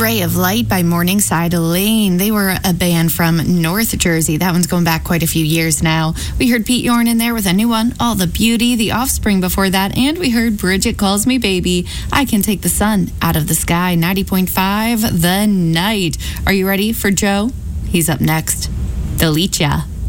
Ray of Light by Morningside Lane. They were a band from North Jersey. That one's going back quite a few years now. We heard Pete Yorn in there with a new one, All the Beauty, The Offspring before that, and we heard Bridget Calls Me Baby, I Can Take the Sun Out of the Sky, 90.5 The Night. Are you ready for Joe? He's up next. Delicia.